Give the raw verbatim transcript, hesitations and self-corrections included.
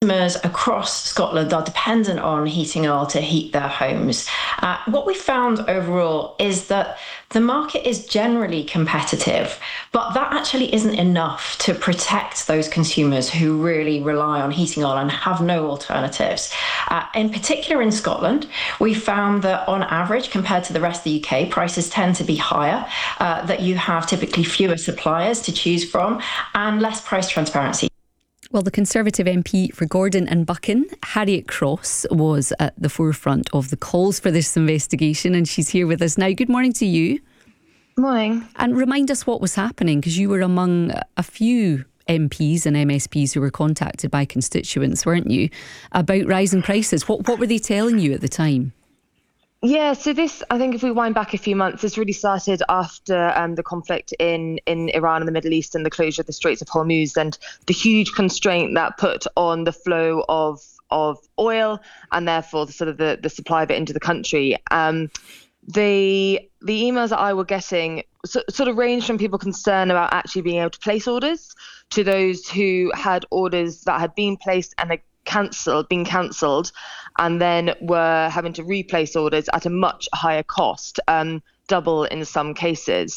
customers across Scotland are dependent on heating oil to heat their homes. Uh, what we found overall is that the market is generally competitive, but that actually isn't enough to protect those consumers who really rely on heating oil and have no alternatives. Uh, in particular in Scotland, we found that on average, compared to the rest of the U K, prices tend to be higher, uh, that you have typically fewer suppliers to choose from and less price transparency. Well, the Conservative M P for Gordon and Buchan, Harriet Cross, was at the forefront of the calls for this investigation, and she's here with us now. Good morning to you. Morning. And remind us what was happening, because you were among a few M Ps and M S Ps who were contacted by constituents, weren't you, about rising prices. What, what were they telling you at the time? Yeah, so this, I think if we wind back a few months, this really started after um, the conflict in, in Iran and the Middle East and the closure of the Straits of Hormuz and the huge constraint that put on the flow of of oil and therefore the sort of the, the supply of it into the country. Um, the the emails that I were getting so, sort of ranged from people concerned about actually being able to place orders to those who had orders that had been placed and had cancelled, been cancelled, and then were having to replace orders at a much higher cost, um, double in some cases.